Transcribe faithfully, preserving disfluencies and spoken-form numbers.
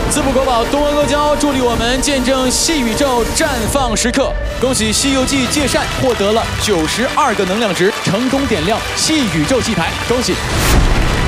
滋补国宝东阿阿胶助力我们见证细宇宙绽放时刻。恭喜《西游记》借扇获得了九十二个能量值，成功点亮细宇宙祭台，恭喜！